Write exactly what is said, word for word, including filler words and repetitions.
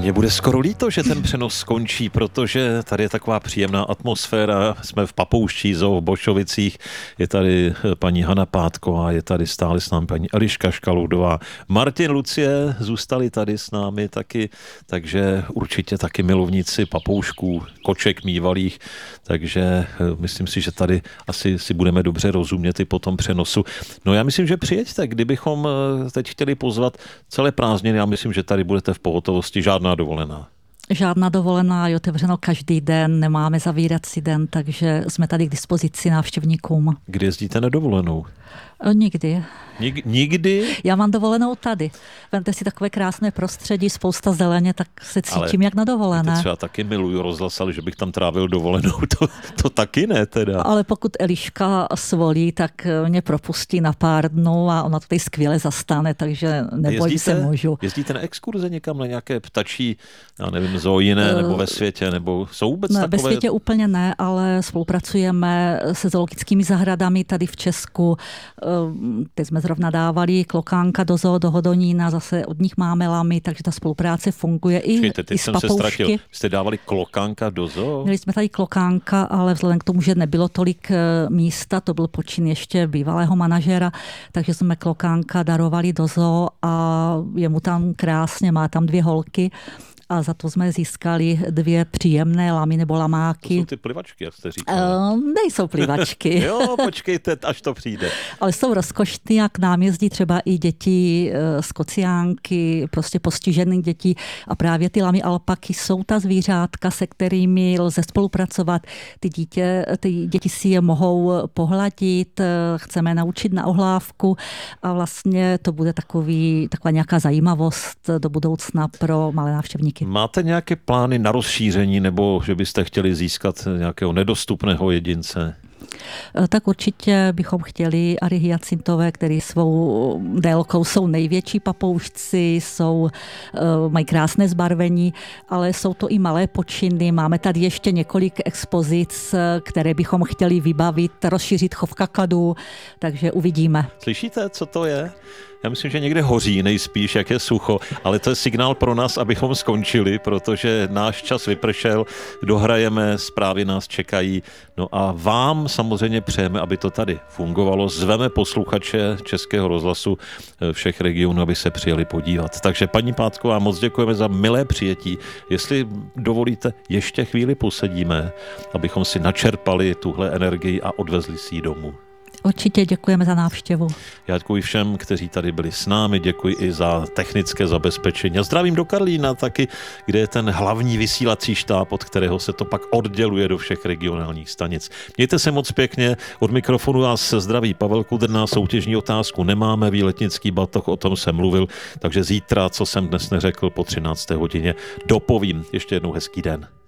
Mně bude skoro líto, že ten přenos skončí, protože tady je taková příjemná atmosféra. Jsme v Papouští zoo v Bošovicích, je tady paní Hana Pátková, je tady stále s námi paní Eliška Škaludová. Martin, Lucie zůstali tady s námi taky, takže určitě taky milovníci papoušků, koček mývalých, takže myslím si, že tady asi si budeme dobře rozumět i po tom přenosu. No já myslím, že přijeďte, kdybychom teď chtěli pozvat celé prázdniny, já myslím, že tady budete v pohotovosti, žádná dovolená. Žádná dovolená, je otevřeno každý den, nemáme zavírací den, takže jsme tady k dispozici návštěvníkům. Kdy jezdíte na dovolenou? Nikdy. Nik, nikdy? Já mám dovolenou tady. Vemte si takové krásné prostředí, spousta zeleně, tak se cítím ale jak na dovolené. Víte, co já taky miluju rozhlas, ale že bych tam trávil dovolenou, to, to taky ne teda. Ale pokud Eliška svolí, tak mě propustí na pár dnů a ona tady skvěle zastane, takže nebojím se, můžu. Jezdíte na exkurze někam, na nějaké ptačí, já nevím, zoo jiné, nebo ve světě, nebo jsou vůbec ne, takové? Ve světě úplně ne, ale spolupracujeme se zoologickými zahradami tady v Česku. Teď jsme zrovna dávali Klokánka do zoo, do Hodonína, zase od nich máme lamy, takže ta spolupráce funguje i, Počkejte, teď i s jsem papoušky. se ztratil. Jste dávali Klokánka do zoo? Měli jsme tady Klokánka, ale vzhledem k tomu, že nebylo tolik místa, to byl počin ještě bývalého manažera, takže jsme Klokánka darovali do zoo a je mu tam krásně, má tam dvě holky. A za to jsme získali dvě příjemné lamy nebo lamáky. To jsou ty plivačky, jak jste říkali. Uh, nejsou plivačky. Jo, počkejte, až to přijde. Ale jsou rozkošný a k nám jezdí třeba i děti z Kociánky, prostě postižených dětí. A právě ty lamy alpaky jsou ta zvířátka, se kterými lze spolupracovat. Ty, dítě, ty děti si je mohou pohladit, chceme naučit na ohlávku a vlastně to bude takový, taková nějaká zajímavost do budoucna pro malé návštěvníky. Máte nějaké plány na rozšíření, nebo že byste chtěli získat nějakého nedostupného jedince? Tak určitě bychom chtěli Ary hyacintové, který svou délkou jsou největší papoušci, jsou, mají krásné zbarvení, ale jsou to i malé počiny. Máme tady ještě několik expozic, které bychom chtěli vybavit, rozšířit chov kakadu, takže uvidíme. Slyšíte, co to je? Já myslím, že někde hoří nejspíš, jak je sucho, ale to je signál pro nás, abychom skončili, protože náš čas vypršel, dohrajeme, zprávy nás čekají. No a vám samozřejmě přejeme, aby to tady fungovalo. Zveme posluchače Českého rozhlasu všech regionů, aby se přijeli podívat. Takže paní Pátková, moc děkujeme za milé přijetí. Jestli dovolíte, ještě chvíli posedíme, abychom si načerpali tuhle energii a odvezli si ji domů. Určitě děkujeme za návštěvu. Já děkuji všem, kteří tady byli s námi, děkuji i za technické zabezpečení. A zdravím do Karlína taky, kde je ten hlavní vysílací štáb, od kterého se to pak odděluje do všech regionálních stanic. Mějte se moc pěkně, od mikrofonu vás zdraví Pavel Kudrna, soutěžní otázku nemáme, výletnický batoh, o tom jsem mluvil, takže zítra, co jsem dnes neřekl, po třinácté hodině dopovím. Ještě jednou hezký den.